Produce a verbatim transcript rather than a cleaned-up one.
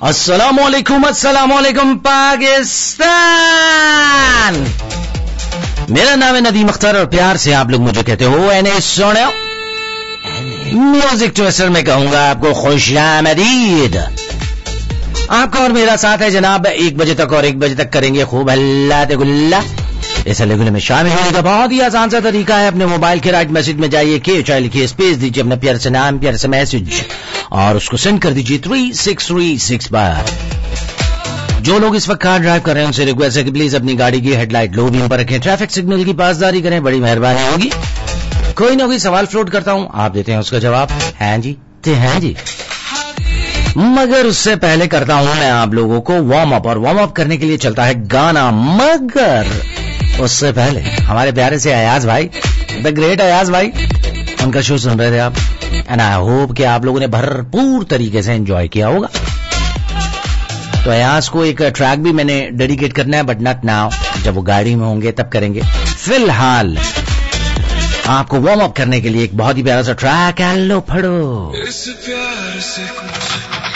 अस्सलामुअलैकुम अस्सलामुअलैकुम पाकिस्तान। मेरा नाम है नदीम अख्तर और प्यार से आप लोग मुझे कहते हो एने सुनो। म्यूजिक ट्विस्टर में कहूंगा आपको खुशामदीद। आपका और मेरा साथ है जनाब, एक बजे तक और एक बजे तक करेंगे खूब हल्ला ते गुल्ला। इस हल्ले में शामिल होने का बहुत ही आसान सा तरीका है। अपने मोबाइल के राइट मैसेज में जाइए, के चाहे लिखिए, स्पेस दीजिए अपना प्यार से नाम, प्यार से मैसेज और उसको सेंड कर दीजिए थ्री सिक्स थ्री सिक्स बार। जो लोग इस वक्त कार ड्राइव कर रहे हैं उनसे रिक्वेस्ट है कि प्लीज अपनी गाड़ी की हेडलाइट लो बीम पर रखें, ट्रैफिक सिग्नल की पासदारी करें, बड़ी मेहरबानी होगी। कोई ना कोई सवाल फ्लोट करता हूं, आप देते हैं उसका जवाब। हैं जी ते हैं जी। मगर उससे पहले करता हूं मैं आप लोगों को वार्म अप, और वार्म अप करने के लिए चलता है गाना। मगर उससे पहले हमारे प्यारे से अयाज भाई, द ग्रेट अयाज भाई, उनका शो सुन रहे थे आप, एंड आई होप कि आप लोगों ने भरपूर तरीके से एंजॉय किया होगा। तो अयाज को एक ट्रैक भी मैंने डेडिकेट करना है, बट नॉट नाउ, जब वो गाड़ी में होंगे तब करेंगे। फिलहाल आपको वार्म अप करने के लिए एक बहुत ही प्यारा सा ट्रैक है, लो फड़ो। इस प्यार से कुछ